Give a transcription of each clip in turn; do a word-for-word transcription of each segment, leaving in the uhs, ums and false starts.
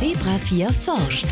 Zebra vier forscht.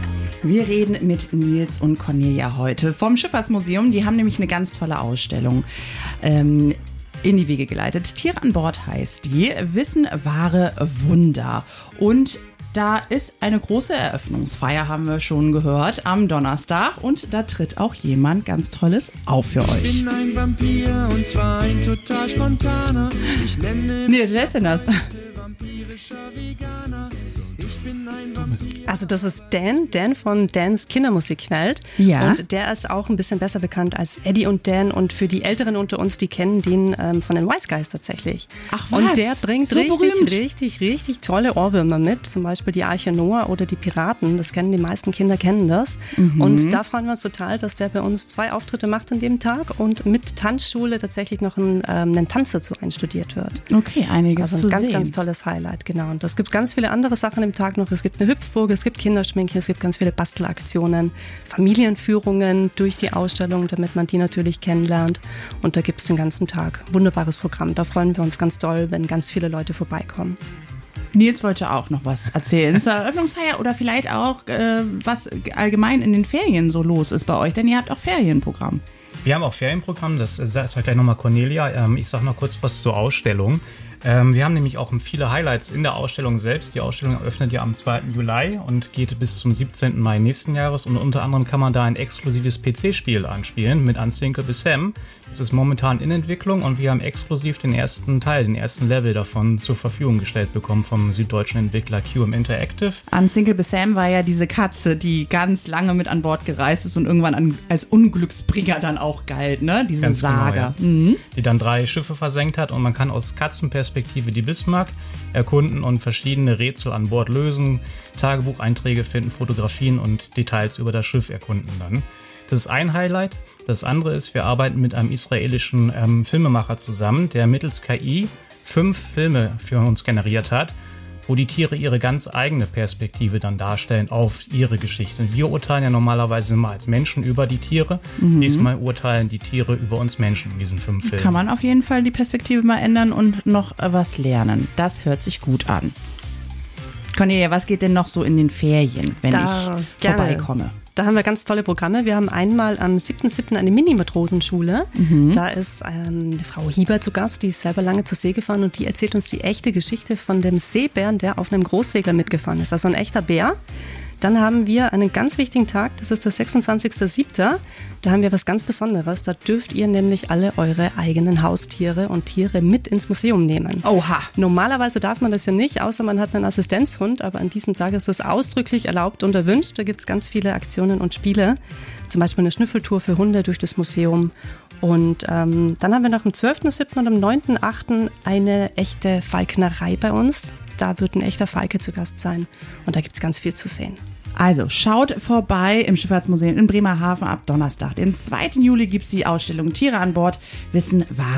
Wir reden mit Nils und Cornelia heute vom Schifffahrtsmuseum. Die haben nämlich eine ganz tolle Ausstellung ähm, in die Wege geleitet. Tiere an Bord heißt die. Wissen wahre Wunder. Und da ist eine große Eröffnungsfeier, haben wir schon gehört, am Donnerstag. Und da tritt auch jemand ganz Tolles auf für euch. Ich bin ein Vampir und zwar ein total spontaner. Ich nenne Nils, wer ist denn das? vampirischer Veganer. Ich bin ein Vampir. Also das ist Dan, Dan von Dans Kindermusikwelt. Ja. Und der ist auch ein bisschen besser bekannt als Eddie und Dan. Und für die Älteren unter uns, die kennen den ähm, von den Wise Guys tatsächlich. Ach was? Und der bringt So richtig, berühmt. richtig, richtig tolle Ohrwürmer mit. Zum Beispiel die Arche Noah oder die Piraten. Das kennen die meisten Kinder, kennen das. Mhm. Und da freuen wir uns total, dass der bei uns zwei Auftritte macht an dem Tag und mit Tanzschule tatsächlich noch ein, ähm, einen Tanz dazu einstudiert wird. Okay, einiges Also zu ein ganz, sehen. ganz tolles Highlight, genau. Und es gibt ganz viele andere Sachen im Tag noch. Es gibt eine Hüpfburg, es gibt Kinderschminken, es gibt ganz viele Bastelaktionen, Familienführungen durch die Ausstellung, damit man die natürlich kennenlernt. Und da gibt es den ganzen Tag. Wunderbares Programm. Da freuen wir uns ganz doll, wenn ganz viele Leute vorbeikommen. Nils wollte auch noch was erzählen zur Eröffnungsfeier oder vielleicht auch, äh, was allgemein in den Ferien so los ist bei euch, denn ihr habt auch Ferienprogramm. Wir haben auch Ferienprogramm, das sagt gleich nochmal Cornelia. Ähm, ich sage noch kurz was zur Ausstellung. Ähm, wir haben nämlich auch viele Highlights in der Ausstellung selbst. Die Ausstellung eröffnet ja am zweiten Juli und geht bis zum siebzehnten Mai nächsten Jahres. Und unter anderem kann man da ein exklusives P C-Spiel anspielen mit Unsinkable bis Sam. Das ist momentan in Entwicklung und wir haben exklusiv den ersten Teil, den ersten Level davon zur Verfügung gestellt bekommen vom süddeutschen Entwickler Q M Interactive. Unsinkable Sam war ja diese Katze, die ganz lange mit an Bord gereist ist und irgendwann an, als Unglücksbringer dann auch galt, ne? Diese Ganz genau, Saga. ja. Mhm. Die dann drei Schiffe versenkt hat und man kann aus Katzenperspektive die Bismarck erkunden und verschiedene Rätsel an Bord lösen, Tagebucheinträge finden, Fotografien und Details über das Schiff erkunden dann. Das ist ein Highlight. Das andere ist, wir arbeiten mit einem israelischen ähm, Filmemacher zusammen, der mittels K I fünf Filme für uns generiert hat, wo die Tiere ihre ganz eigene Perspektive dann darstellen auf ihre Geschichte. Wir urteilen ja normalerweise immer als Menschen über die Tiere. Mhm. Diesmal urteilen die Tiere über uns Menschen in diesen fünf Filmen. Kann man auf jeden Fall die Perspektive mal ändern und noch äh, was lernen. Das hört sich gut an. Cornelia, was geht denn noch so in den Ferien, wenn Da, ich gerne. vorbeikomme? Da haben wir ganz tolle Programme. Wir haben einmal am siebten siebten eine Mini-Matrosenschule. Mhm. Da ist ähm, die Frau Hieber zu Gast, die ist selber lange zur See gefahren und die erzählt uns die echte Geschichte von dem Seebären, der auf einem Großsegler mitgefahren ist. Also ein echter Bär. Dann haben wir einen ganz wichtigen Tag, das ist der sechsundzwanzigsten siebten Da haben wir was ganz Besonderes. Da dürft ihr nämlich alle eure eigenen Haustiere und Tiere mit ins Museum nehmen. Oha. Normalerweise darf man das ja nicht, außer man hat einen Assistenzhund, aber an diesem Tag ist es ausdrücklich erlaubt und erwünscht. Da gibt es ganz viele Aktionen und Spiele, zum Beispiel eine Schnüffeltour für Hunde durch das Museum. Und ähm, dann haben wir noch am zwölften siebten und am neunten achten eine echte Falknerei bei uns. Da wird ein echter Falke zu Gast sein und da gibt es ganz viel zu sehen. Also schaut vorbei im Schifffahrtsmuseum in Bremerhaven ab Donnerstag. Den zweiten Juli gibt es die Ausstellung Tiere an Bord. Wissen wahre